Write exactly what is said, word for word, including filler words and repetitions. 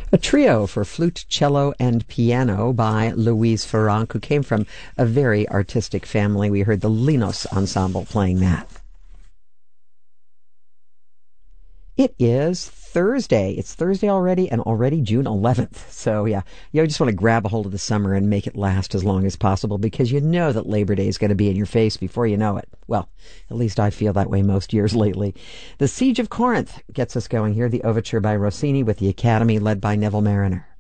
A trio for flute, cello, and piano by Louise Farranc, who came from a very artistic family. We heard the Linos Ensemble playing that. It is Thursday. It's Thursday already, and already June eleventh. So, yeah, you just want to grab a hold of the summer and make it last as long as possible, because you know that Labor Day is going to be in your face before you know it. Well, at least I feel that way most years lately. The Siege of Corinth gets us going here, the overture by Rossini with the Academy led by Neville Marriner.